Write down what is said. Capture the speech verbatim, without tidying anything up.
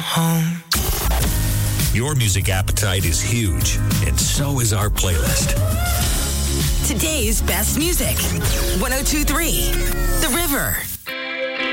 home. Your music appetite is huge, and so is our playlist. Today's best music. one oh two point three The River.